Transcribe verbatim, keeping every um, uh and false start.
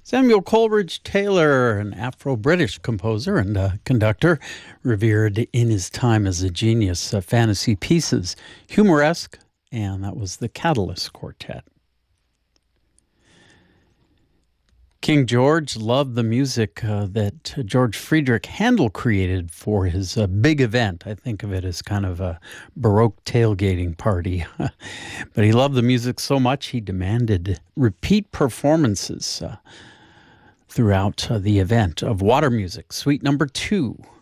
Samuel Coleridge Taylor, an Afro-British composer and uh, conductor, revered in his time as a genius. Uh, fantasy pieces, humoresque, and that was the Catalyst Quartet. King George loved the music uh, that George Friedrich Handel created for his uh, big event. I think of it as kind of a Baroque tailgating party. But he loved the music so much he demanded repeat performances uh, throughout uh, the event of Water Music, Suite Number Two,